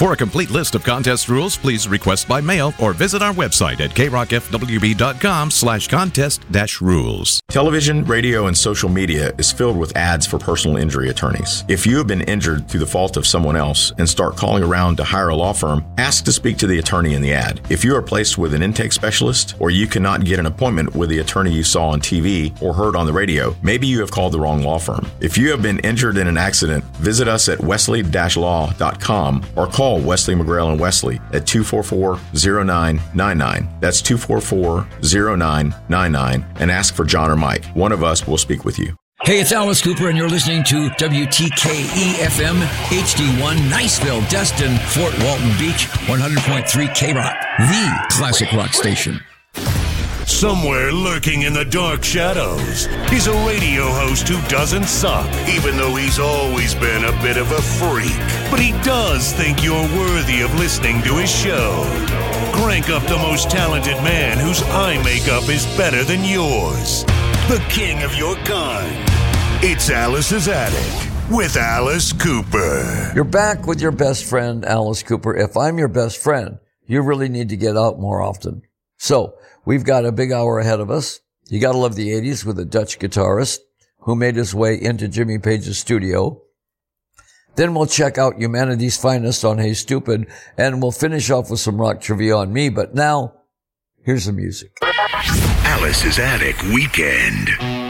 For a complete list of contest rules, please request by mail or visit our website at krockfwb.com/contest-rules. Television, radio, and social media is filled with ads for personal injury attorneys. If you have been injured through the fault of someone else and start calling around to hire a law firm, ask to speak to the attorney in the ad. If you are placed with an intake specialist or you cannot get an appointment with the attorney you saw on TV or heard on the radio, maybe you have called the wrong law firm. If you have been injured in an accident, visit us at wesley-law.com or call Wesley McGrail and Wesley at 244-0999. That's 244-0999 and ask for John or Mike. One of us will speak with you. Hey, it's Alice Cooper, and you're listening to WTKE-FM, HD1, Niceville, Destin, Fort Walton Beach, 100.3 K-Rock, the classic rock station. Somewhere lurking in the dark shadows, he's a radio host who doesn't suck, even though he's always been a bit of a freak. But he does think you're worthy of listening to his show. Crank up the most talented man whose eye makeup is better than yours. The king of your kind. It's Alice's Attic with Alice Cooper. You're back with your best friend, Alice Cooper. If I'm your best friend, you really need to get out more often. So, we've got a big hour ahead of us. You gotta love the 80s with a Dutch guitarist who made his way into Jimmy Page's studio. Then we'll check out Humanity's Finest on Hey Stupid, and we'll finish off with some rock trivia on me. But now, here's the music. Alice's Attic Weekend.